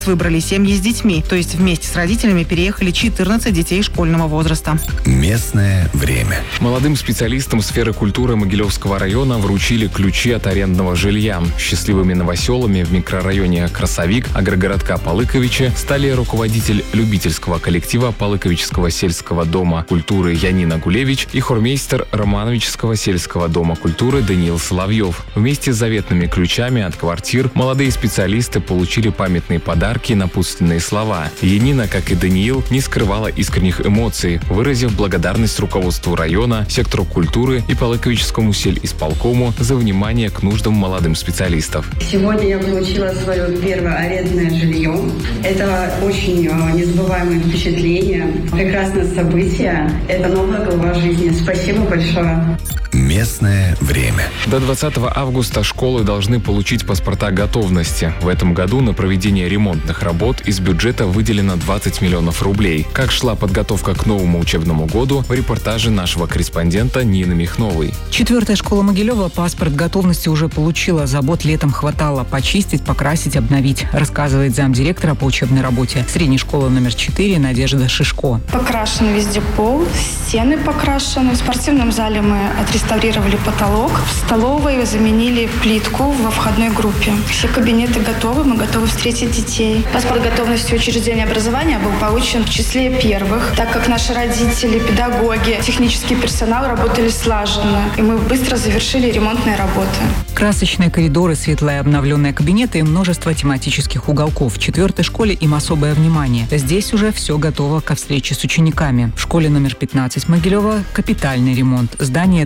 Выбрали семьи с детьми, то есть вместе с родителями переехали 14 детей школьного возраста. Местное время. Молодым специалистам сферы культуры Могилевского района вручили ключи от арендного жилья. Счастливыми новоселами в микрорайоне Красовик агрогородка Полыковичи стали руководитель любительского коллектива Полыковичского сельского дома культуры Янина Гулевич и хормейстер Романовичского сельского дома культуры Даниил Соловьев. Вместе с заветными ключами от квартир молодые специалисты получили памятные подарки и напутственные слова. Янина, как и Даниил, не скрывала искренних эмоций, выразив благодарность руководству района, сектору культуры и Полыковичскому сельисполкому за внимание к нуждам молодым специалистов. Сегодня я получила свое первое арендное жилье. Это очень незабываемое впечатление, прекрасное событие. Это новая глава жизни. Спасибо большое. Местное время. До 20 августа школы должны получить паспорта готовности. В этом году на проведение ремонтных работ из бюджета выделено 20 миллионов рублей. Как шла подготовка к новому учебному году, в репортаже нашего корреспондента Нины Михновой. 4-я школа Могилева паспорт готовности уже получила. Забот летом хватало почистить, покрасить, обновить, рассказывает замдиректора по учебной работе средней школы номер 4 Надежда Шишко. Покрашен везде пол, стены покрашены. В спортивном зале мы отреставрировали потолок. В столовой заменили плитку во входной группе. Все кабинеты готовы, мы готовы встретить детей. Паспорт готовности учреждения образования был получен в числе первых, так как наши родители, педагоги, технический персонал работали слаженно, и мы быстро завершили ремонтные работы. Красочные коридоры, светлые обновленные кабинеты и множество тематических уголков. В 4-й школе им особое внимание. Здесь уже все готово ко встрече с учениками. В школе номер 15 Могилева капитальный ремонт. Здание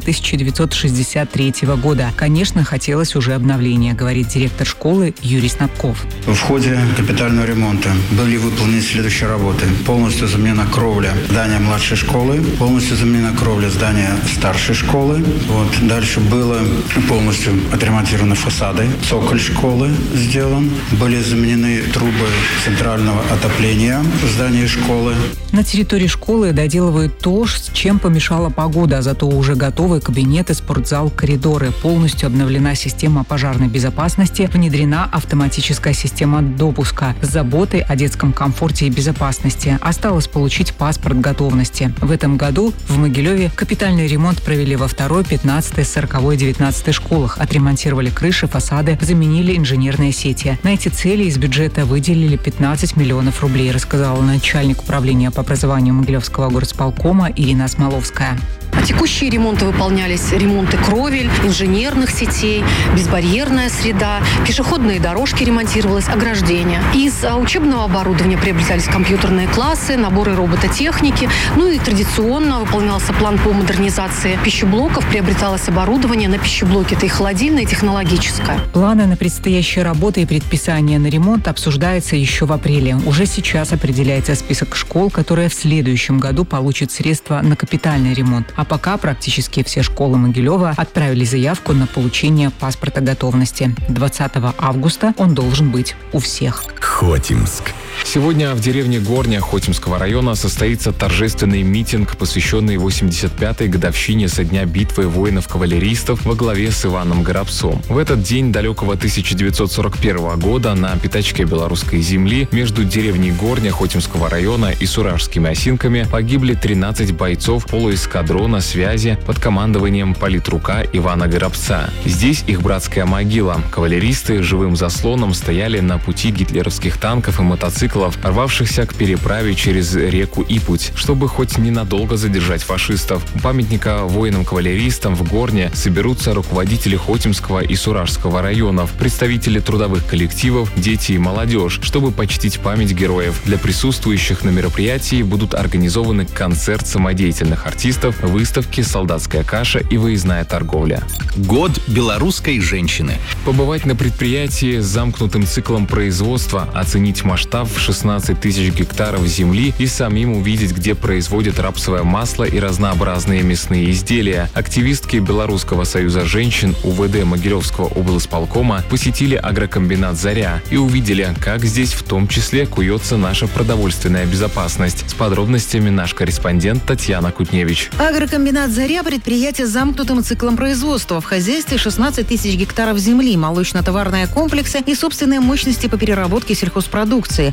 1963 года. Конечно, хотелось уже обновления, говорит директор школы Юрий Снабков. В ходе капитального ремонта были выполнены следующие работы. Полностью заменена кровля здания младшей школы, полностью заменена кровля здания старшей школы. Дальше было полностью отремонтированы фасады. Цоколь школы сделан. Были заменены трубы центрального отопления в здании школы. На территории школы доделывают то, с чем помешала погода, зато уже готовы кабинеты, спортзал, коридоры. Полностью обновлена система пожарной безопасности, внедрена автоматическая система допуска с заботой о детском комфорте и безопасности. Осталось получить паспорт готовности. В этом году в Могилеве капитальный ремонт провели во 2-й, 15-й, 40-й, 19-й школах. Отремонтировали крыши, фасады, заменили инженерные сети. На эти цели из бюджета выделили 15 миллионов рублей, рассказала начальник управления по образованию Могилевского горосполкома Ирина Смоловская. Текущие ремонты выполнялись: ремонты кровель, инженерных сетей, безбарьерная среда, пешеходные дорожки ремонтировалось, ограждение. Из учебного оборудования приобретались компьютерные классы, наборы робототехники. И традиционно выполнялся план по модернизации пищеблоков, приобреталось оборудование на пищеблоке. Это и холодильное, и технологическое. Планы на предстоящие работы и предписания на ремонт обсуждаются еще в апреле. Уже сейчас определяется список школ, которые в следующем году получат средства на капитальный ремонт. А пока практически все школы Могилева отправили заявку на получение паспорта готовности. 20 августа он должен быть у всех. Хотимск. Сегодня в деревне Горня Хотимского района состоится торжественный митинг, посвященный 85-й годовщине со дня битвы воинов-кавалеристов во главе с Иваном Горобцом. В этот день далекого 1941 года на пятачке белорусской земли между деревней Горня Хотимского района и Суражскими Осинками погибли 13 бойцов полуэскадрона связи под командованием политрука Ивана Горобца. Здесь их братская могила. Кавалеристы живым заслоном стояли на пути гитлеровских танков и мотоциклов, рвавшихся к переправе через реку Ипуть, чтобы хоть ненадолго задержать фашистов. У памятника воинам-кавалеристам в Горне соберутся руководители Хотимского и Суражского районов, представители трудовых коллективов, дети и молодежь, чтобы почтить память героев. Для присутствующих на мероприятии будут организованы концерт самодеятельных артистов, выставки «Солдатская каша» и выездная торговля. Год белорусской женщины. Побывать на предприятии с замкнутым циклом производства, оценить масштаб в 16 тысяч гектаров земли и самим увидеть, где производят рапсовое масло и разнообразные мясные изделия. Активистки Белорусского союза женщин УВД Могилевского облсполкома посетили агрокомбинат «Заря» и увидели, как здесь в том числе куется наша продовольственная безопасность. С подробностями наш корреспондент Татьяна Кутневич. Агрокомбинат «Заря» – предприятие с замкнутым циклом производства. В хозяйстве 16 тысяч гектаров земли, молочно-товарные комплексы и собственные мощности по переработке сельхозпродукции.